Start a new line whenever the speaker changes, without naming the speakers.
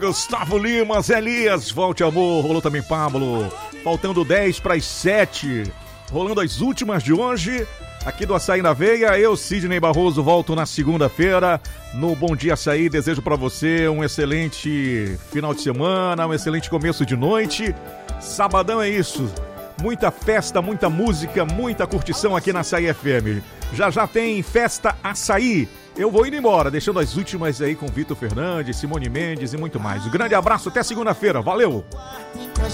Gustavo Lima, Zé Elias, Volte Amor, rolou também Pablo, faltando 10 para as 7, rolando as últimas de hoje, aqui do Açaí na Veia. Eu, Sidney Barroso, volto na segunda-feira no Bom Dia Açaí. Desejo para você um excelente final de semana, um excelente começo de noite. Sabadão é isso, muita festa, muita música, muita curtição aqui na Açaí FM. Já tem Festa Açaí. Eu vou indo embora, deixando as últimas aí com Vitor Fernandes, Simone Mendes e muito mais. Um grande abraço, até segunda-feira, valeu!